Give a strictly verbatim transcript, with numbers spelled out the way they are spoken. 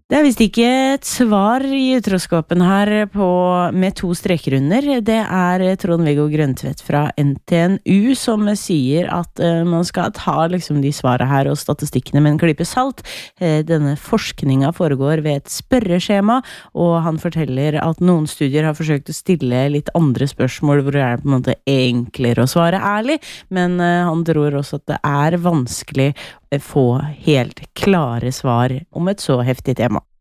Det er visst ikke et svar i utroskapen her på, med to streker under. Det er Trond-Viggo Grøntvedt fra N T N U som sier at uh, man skal ta liksom de svarene her og statistikkene med en klype salt. Uh, denne forskninga foregår ved et spørreskjema, og han forteller at noen studier har forsøkt å stille litt andre spørsmål hvor det er på en måte enklere å svare ærlig, men uh, han tror også at det er vanskelig å få helt klare svar om et så heftig tema.